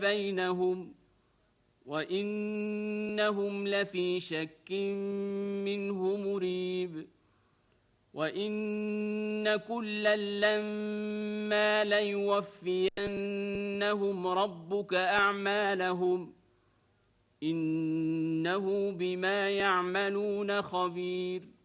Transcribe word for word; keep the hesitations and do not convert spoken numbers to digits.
بينهم وإنهم لفي شك منه مريب وإن كلا لما ليوفينهم ربك أعمالهم إنه بما يعملون خبير